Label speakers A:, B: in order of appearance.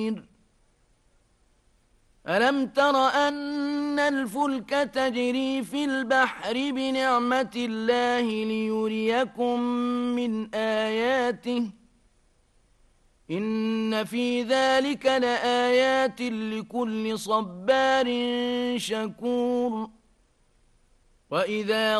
A: ألم تر أن الفلك تجري في البحر بنعمة الله ليريكم من آياته إن في ذلك لآيات لكل صبار شكور وإذا